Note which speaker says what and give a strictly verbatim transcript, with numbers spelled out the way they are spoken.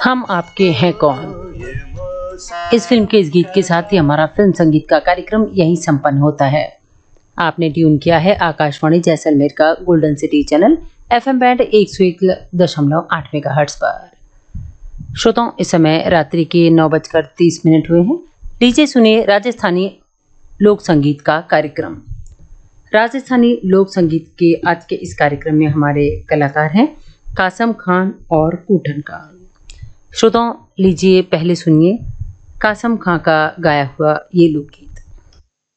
Speaker 1: हम आपके हैं कौन। इस फिल्म के इस गीत के साथ ही हमारा फिल्म संगीत का कार्यक्रम यहीं संपन्न होता है। आपने ट्यून किया है आकाशवाणी जैसलमेर का golden city channel FM band एक सौ एक दशमलव आठ मेगाहर्ट्ज पर। श्रोताओं, इस समय रात्रि के नौ बजकर तीस मिनट हुए हैं। लीजिए सुनिए राजस्थानी लोक संगीत का कार्यक्रम। राजस्थानी लोक संगीत के आज के इस कार्यक्रम में हमारे कलाकार हैं कासम खान और कूटन खान। श्रोताओं, लीजिए पहले सुनिए कासम खान का गाया हुआ ये लोकगीत।